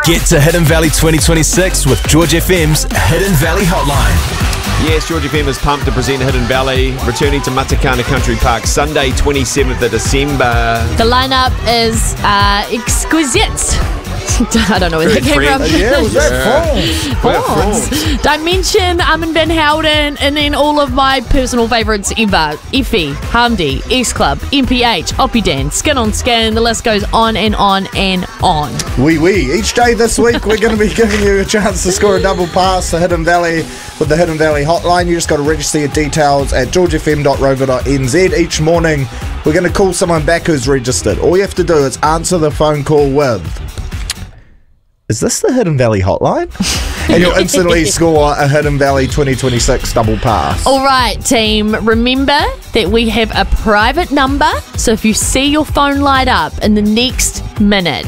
Get to Hidden Valley 2026 with George FM's Hidden Valley Hotline. Yes, George FM is pumped to present Hidden Valley, returning to Matakana Country Park Sunday, 27th of December. The lineup is exquisite. I don't know where that came from. Yeah, was that Prawns. Dimension, Armin van Helden, and then all of my personal favourites ever. Effie, Hamdi, X Club, MPH, Oppidan, Skin on Skin, the list goes on and on and on. Each day this week we're going to be giving you a chance to score a double pass to Hidden Valley with the Hidden Valley hotline. You just got to register your details at georgefm.rover.nz. Each morning we're going to call someone back who's registered. All you have to do is answer the phone call with, "Is this the Hidden Valley hotline?" And you'll instantly score a Hidden Valley 2026 double pass. All right, team. Remember that we have a private number, so if you see your phone light up in the next minute,